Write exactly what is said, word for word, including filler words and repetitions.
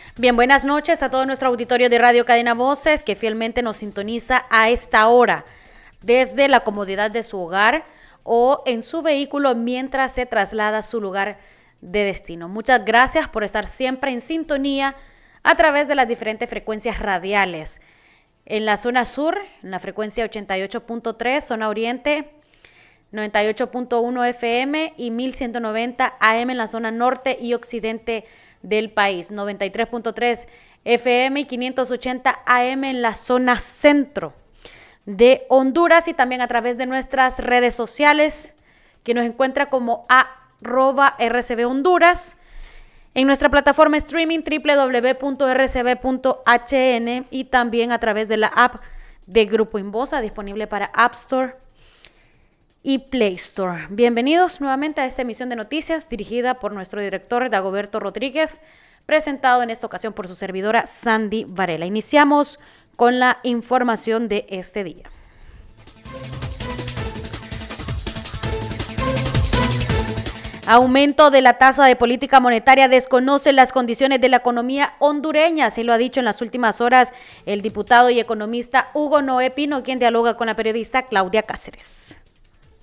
Bien, buenas noches a todo nuestro auditorio de Radio Cadena Voces que fielmente nos sintoniza a esta hora desde la comodidad de su hogar o en su vehículo mientras se traslada a su lugar de destino. Muchas gracias por estar siempre en sintonía a través de las diferentes frecuencias radiales. En la zona sur, en la frecuencia ochenta y ocho punto tres, zona oriente, noventa y ocho punto uno F M y mil ciento noventa A M en la zona norte y occidente del país, noventa y tres punto tres F M y quinientos ochenta A M en la zona centro de Honduras y también a través de nuestras redes sociales que nos encuentra como arroba R C B Honduras, en nuestra plataforma streaming doble u doble u doble u punto r c b punto h n y también a través de la app de Grupo Inbosa disponible para App Store y Play Store. Bienvenidos nuevamente a esta emisión de noticias dirigida por nuestro director Dagoberto Rodríguez, presentado en esta ocasión por su servidora Sandy Varela. Iniciamos con la información de este día. Aumento de la tasa de política monetaria desconoce las condiciones de la economía hondureña, así lo ha dicho en las últimas horas el diputado y economista Hugo Noé Pino, quien dialoga con la periodista Claudia Cáceres.